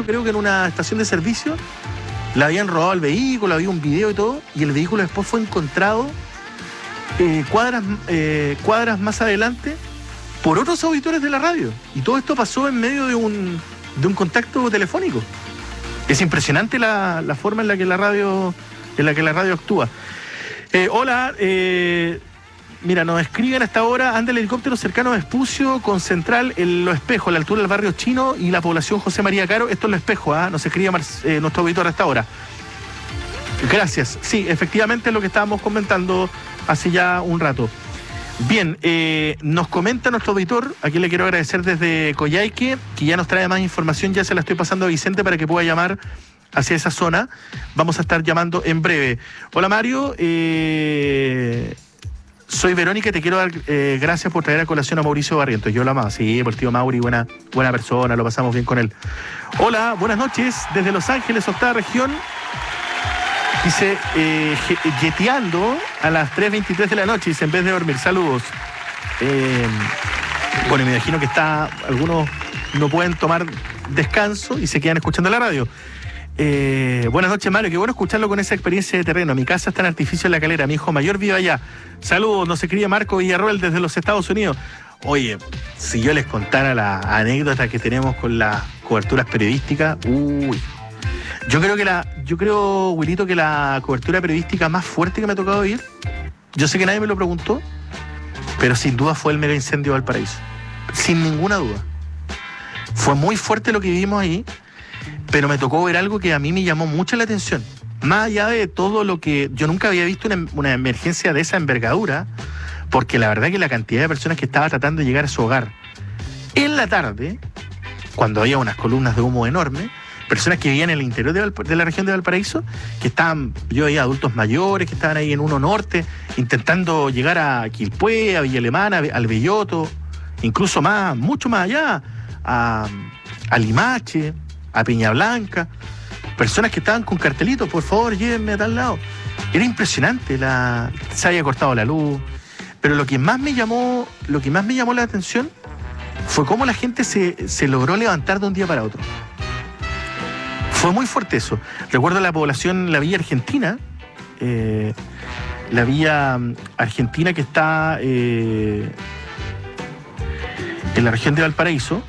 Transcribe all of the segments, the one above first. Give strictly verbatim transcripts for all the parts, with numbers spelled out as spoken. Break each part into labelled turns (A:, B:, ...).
A: Valparaíso, creo que en una estación de servicio, le habían robado el vehículo, había un video y todo, y el vehículo después fue encontrado eh, cuadras, eh, cuadras más adelante por otros auditores de la radio. Y todo esto pasó en medio de un, de un contacto telefónico. Es impresionante la, la forma en la que la radio, en la que la radio actúa. Eh, hola, eh, mira, nos escriben hasta ahora, anda el helicóptero cercano a Vespucio con central en Los Espejos, a la altura del barrio Chino y la población José María Caro. Esto es Los Espejos, ¿ah? Nos escribe eh, nuestro auditor hasta ahora. Gracias. Sí, efectivamente es lo que estábamos comentando hace ya un rato. Bien, eh, nos comenta nuestro auditor, a quien le quiero agradecer desde Coyhaique, que ya nos trae más información, ya se la estoy pasando a Vicente para que pueda llamar hacia esa zona. Vamos a estar llamando en breve. Hola Mario, eh, soy Verónica y te quiero dar eh, gracias por traer a colación a Mauricio Barrientos. Yo lo amaba, sí, por el tío Mauri, buena, buena persona, lo pasamos bien con él. Hola, buenas noches, desde Los Ángeles, octava región. Dice, eh, yeteando a las tres veintitrés de la noche, dice, en vez de dormir. Saludos. Eh, bueno, me imagino que está, algunos no pueden tomar descanso y se quedan escuchando la radio. Eh, buenas noches, Mario, qué bueno escucharlo con esa experiencia de terreno. Mi casa está en Artificio en La Calera, mi hijo mayor vive allá. Saludos, nos escribe Marco Villarroel desde los Estados Unidos. Oye, si yo les contara la anécdota que tenemos con las coberturas periodísticas, uy. Yo creo que la, yo creo, Wilito, que la cobertura periodística más fuerte que me ha tocado vivir, yo sé que nadie me lo preguntó, pero sin duda fue el mega incendio de Valparaíso. Sin ninguna duda. Fue muy fuerte lo que vivimos ahí, pero me tocó ver algo que a mí me llamó mucho la atención. Más allá de todo lo que... Yo nunca había visto una, una emergencia de esa envergadura, porque la verdad que la cantidad de personas que estaba tratando de llegar a su hogar en la tarde, cuando había unas columnas de humo enormes, personas que vivían en el interior de, Valp- de la región de Valparaíso, que estaban, yo veía adultos mayores que estaban ahí en Uno Norte, intentando llegar a Quilpué, a Villa Alemana, al Belloto, incluso más, mucho más allá, a, a Limache, a Peña Blanca, personas que estaban con cartelitos, por favor, llévenme a tal lado. Era impresionante, la, se había cortado la luz, pero lo que más me llamó, lo que más me llamó la atención fue cómo la gente se, se logró levantar de un día para otro. Fue muy fuerte eso. Recuerdo la población, la Villa Argentina, eh, la Villa Argentina que está eh, en la región de Valparaíso,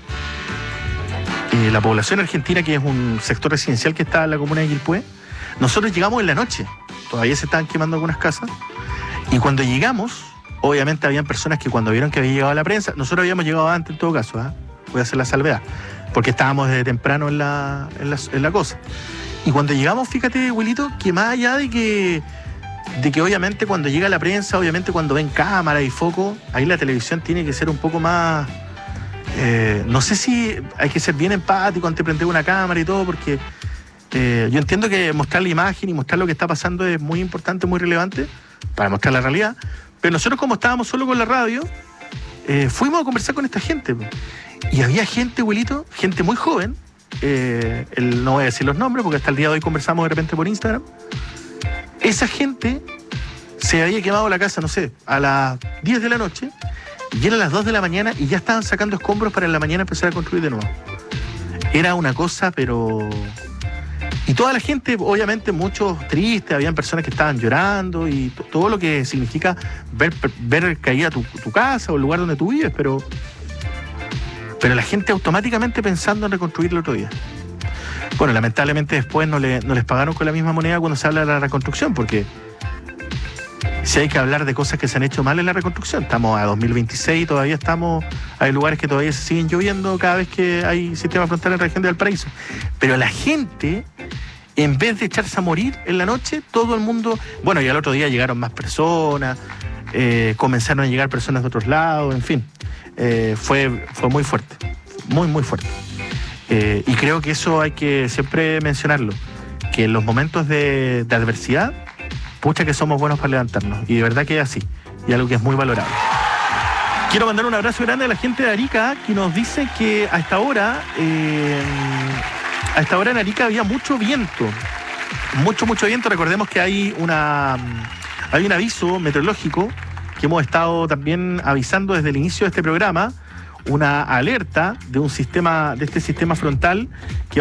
A: eh, la población argentina, que es un sector residencial que está en la comuna de Quilpué. Nosotros llegamos en la noche, todavía se estaban quemando algunas casas, y cuando llegamos, obviamente habían personas que cuando vieron que había llegado la prensa, nosotros habíamos llegado antes en todo caso, ¿eh? Voy a hacer la salvedad, porque estábamos desde temprano en la, en la, en la cosa. Y cuando llegamos, fíjate, Wilito, que más allá de que, de que obviamente cuando llega la prensa, obviamente cuando ven cámara y foco, ahí la televisión tiene que ser un poco más... Eh, no sé si hay que ser bien empático ante prender una cámara y todo, porque eh, yo entiendo que mostrar la imagen y mostrar lo que está pasando es muy importante, muy relevante, para mostrar la realidad. Pero nosotros, como estábamos solo con la radio, eh, fuimos a conversar con esta gente. Y había gente, abuelito, gente muy joven, eh, el, no voy a decir los nombres porque hasta el día de hoy conversamos de repente por Instagram. Esa gente se había quemado la casa, no sé, a las diez de la noche, y eran las dos de la mañana y ya estaban sacando escombros para en la mañana empezar a construir de nuevo. Era una cosa, pero... Y toda la gente, obviamente, muchos tristes, habían personas que estaban llorando y t- todo lo que significa ver, ver caída tu, tu casa o el lugar donde tú vives, pero... Pero la gente automáticamente pensando en reconstruir el otro día. Bueno, lamentablemente después no, le, no les pagaron con la misma moneda cuando se habla de la reconstrucción, porque si hay que hablar de cosas que se han hecho mal en la reconstrucción, estamos a dos mil veintiséis y todavía estamos, hay lugares que todavía se siguen lloviendo cada vez que hay sistema frontal en la región de Valparaíso. Pero la gente, en vez de echarse a morir en la noche, todo el mundo, bueno, y al otro día llegaron más personas, eh, comenzaron a llegar personas de otros lados, en fin. Eh, fue, fue muy fuerte, muy muy fuerte, eh, y creo que eso hay que siempre mencionarlo, que en los momentos de, de adversidad, pucha que somos buenos para levantarnos, y de verdad que es así, y algo que es muy valorable. Quiero mandar un abrazo grande a la gente de Arica, que nos dice que a esta hora eh, a esta hora en Arica había mucho viento, mucho mucho viento. Recordemos que hay una hay un aviso meteorológico que hemos estado también avisando desde el inicio de este programa, una alerta de un sistema, de este sistema frontal que